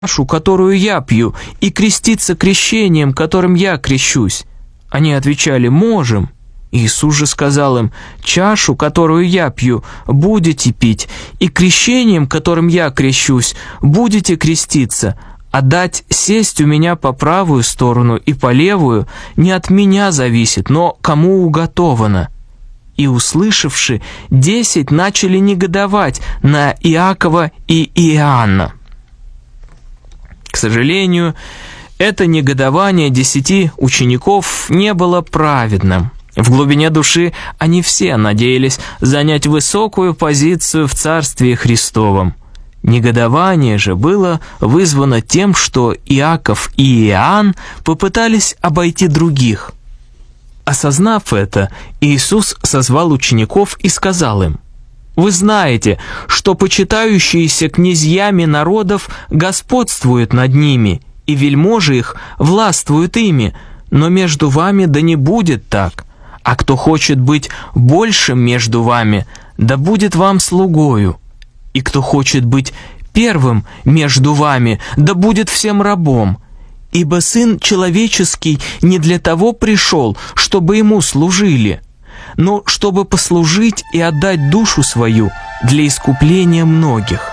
чашу, которую я пью, и креститься крещением, которым я крещусь?» Они отвечали: «Можем». Иисус же сказал им: «Чашу, которую я пью, будете пить, и крещением, которым я крещусь, будете креститься, а дать сесть у меня по правую сторону и по левую не от меня зависит, но кому уготовано». И, услышавши, 10 начали негодовать на Иакова и Иоанна. К сожалению, это негодование 10 учеников не было праведным. В глубине души они все надеялись занять высокую позицию в Царстве Христовом. Негодование же было вызвано тем, что Иаков и Иоанн попытались обойти других. Осознав это, Иисус созвал учеников и сказал им: «Вы знаете, что почитающиеся князьями народов господствуют над ними, и вельможи их властвуют ими, но между вами да не будет так. А кто хочет быть большим между вами, да будет вам слугою. И кто хочет быть первым между вами, да будет всем рабом. Ибо Сын Человеческий не для того пришел, чтобы Ему служили, но чтобы послужить и отдать душу свою для искупления многих».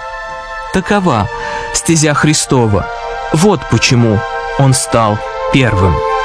Такова стезя Христова. Вот почему Он стал первым.